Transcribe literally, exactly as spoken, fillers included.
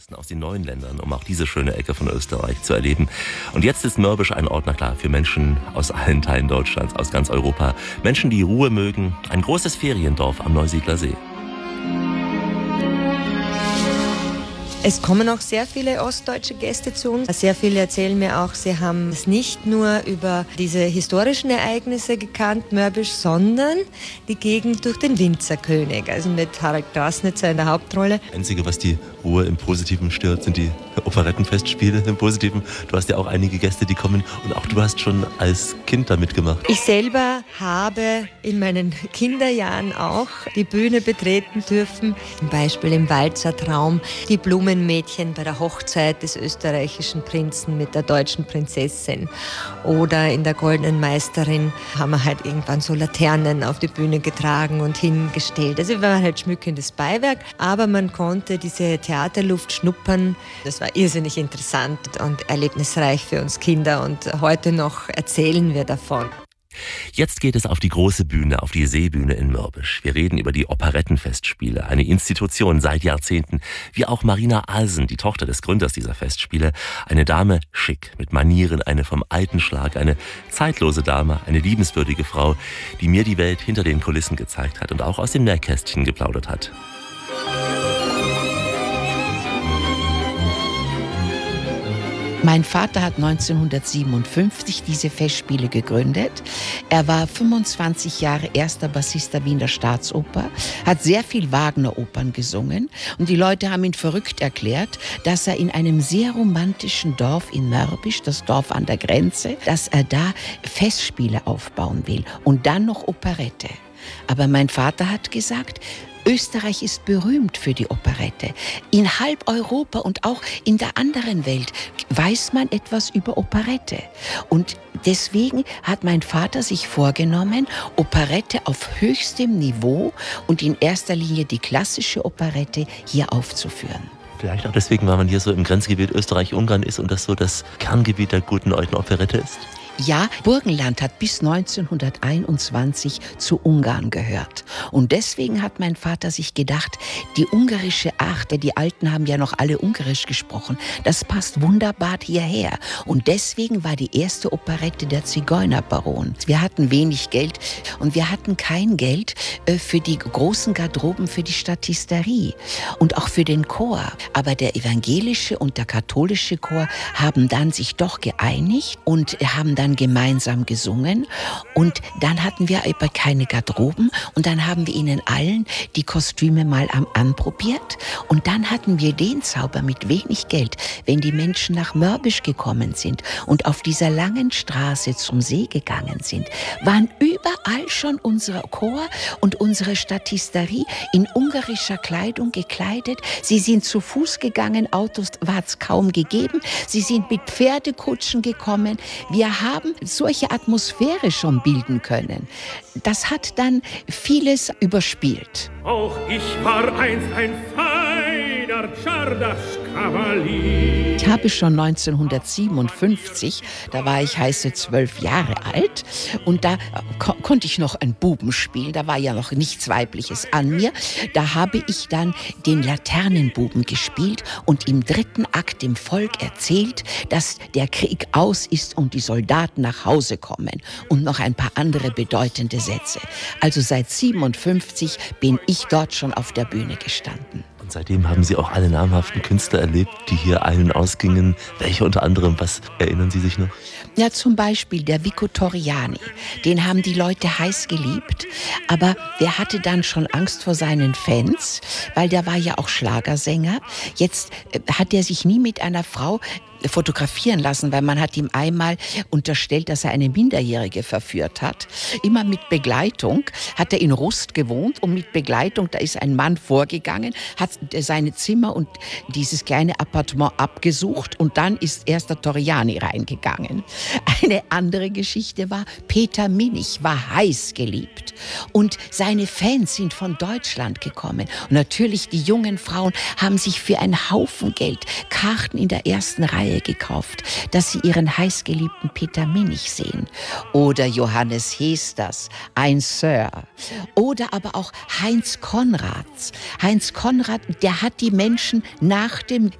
Touristen aus den neuen Ländern, um auch diese schöne Ecke von Österreich zu erleben. Und jetzt ist Mörbisch ein Ort, na klar, für Menschen aus allen Teilen Deutschlands, aus ganz Europa. Menschen, die Ruhe mögen. Ein großes Feriendorf am Neusiedler See. Es kommen auch sehr viele ostdeutsche Gäste zu uns. Sehr viele erzählen mir auch, sie haben es nicht nur über diese historischen Ereignisse gekannt, Mörbisch, sondern die Gegend durch den Winzerkönig, also mit Harald Grasnitzer in der Hauptrolle. Das Einzige, was die Ruhe im Positiven stört, sind die Operettenfestspiele im Positiven. Du hast ja auch einige Gäste, die kommen, und auch du hast schon als Kind da mitgemacht. Ich selber habe in meinen Kinderjahren auch die Bühne betreten dürfen, zum Beispiel im Walzertraum, die Blumenmädchen bei der Hochzeit des österreichischen Prinzen mit der deutschen Prinzessin, oder in der Goldenen Meisterin haben wir halt irgendwann so Laternen auf die Bühne getragen und hingestellt. Also wir waren halt schmückendes Beiwerk, aber man konnte diese Theaterluft schnuppern. Das war irrsinnig interessant und erlebnisreich für uns Kinder, und heute noch erzählen wir davon. Jetzt geht es auf die große Bühne, auf die Seebühne in Mörbisch. Wir reden über die Operettenfestspiele, eine Institution seit Jahrzehnten, wie auch Marina Alsen, die Tochter des Gründers dieser Festspiele. Eine Dame, schick, mit Manieren, eine vom alten Schlag, eine zeitlose Dame, eine liebenswürdige Frau, die mir die Welt hinter den Kulissen gezeigt hat und auch aus dem Nähkästchen geplaudert hat. Mein Vater hat neunzehnhundertsiebenundfünfzig diese Festspiele gegründet. Er war fünfundzwanzig Jahre erster Bassist der Wiener Staatsoper, hat sehr viel Wagner-Opern gesungen, und die Leute haben ihn verrückt erklärt, dass er in einem sehr romantischen Dorf in Mörbisch, das Dorf an der Grenze, dass er da Festspiele aufbauen will und dann noch Operette. Aber mein Vater hat gesagt, Österreich ist berühmt für die Operette. In halb Europa und auch in der anderen Welt weiß man etwas über Operette. Und deswegen hat mein Vater sich vorgenommen, Operette auf höchstem Niveau und in erster Linie die klassische Operette hier aufzuführen. Vielleicht auch deswegen, weil man hier so im Grenzgebiet Österreich-Ungarn ist und das so das Kerngebiet der guten alten Operette ist? Ja, Burgenland hat bis neunzehnhunderteinundzwanzig zu Ungarn gehört. Und deswegen hat mein Vater sich gedacht, die ungarische Art, die Alten haben ja noch alle Ungarisch gesprochen, das passt wunderbar hierher. Und deswegen war die erste Operette der Zigeunerbaron. Wir hatten wenig Geld und wir hatten kein Geld für die großen Garderoben, für die Statisterie und auch für den Chor. Aber der evangelische und der katholische Chor haben dann sich doch geeinigt und haben dann gemeinsam gesungen, und dann hatten wir aber keine Garderoben, und dann haben wir ihnen allen die Kostüme mal am anprobiert, und dann hatten wir den Zauber mit wenig Geld, wenn die Menschen nach Mörbisch gekommen sind und auf dieser langen Straße zum See gegangen sind, waren überall schon unser Chor und unsere Statisterie in ungarischer Kleidung gekleidet. Sie sind zu Fuß gegangen, Autos war es kaum gegeben, sie sind mit Pferdekutschen gekommen. Wir haben solche Atmosphäre schon bilden können. Das hat dann vieles überspielt. Auch ich war einst ein feiner Czardasch-Kavalier. Ich habe schon neunzehnhundertsiebenundfünfzig, da war ich heiße zwölf Jahre alt, und da ko- konnte ich noch ein Buben spielen, da war ja noch nichts Weibliches an mir. Da habe ich dann den Laternenbuben gespielt und im dritten Akt dem Volk erzählt, dass der Krieg aus ist und die Soldaten nach Hause kommen, und noch ein paar andere bedeutende Sätze. Also seit siebenundfünfzig bin ich dort schon auf der Bühne gestanden. Und seitdem haben Sie auch alle namhaften Künstler erlebt, die hier ein- und ausgingen. Welche unter anderem? Was erinnern Sie sich noch? Ja, zum Beispiel der Vico Torriani. Den haben die Leute heiß geliebt, aber der hatte dann schon Angst vor seinen Fans, weil der war ja auch Schlagersänger. Jetzt äh, hat er sich nie mit einer Frau fotografieren lassen, weil man hat ihm einmal unterstellt, dass er eine Minderjährige verführt hat. Immer mit Begleitung hat er in Rust gewohnt, und mit Begleitung, da ist ein Mann vorgegangen, hat seine Zimmer und dieses kleine Appartement abgesucht, und dann ist erst der Torriani reingegangen. Eine andere Geschichte war, Peter Minich war heiß geliebt, und seine Fans sind von Deutschland gekommen. Und natürlich die jungen Frauen haben sich für einen Haufen Geld Karten in der ersten Reihe gekauft, dass sie ihren heißgeliebten Peter Minich sehen. Oder Johannes Hesters, ein Sir. Oder aber auch Heinz Konrads. Heinz Konrad, der hat die Menschen nach dem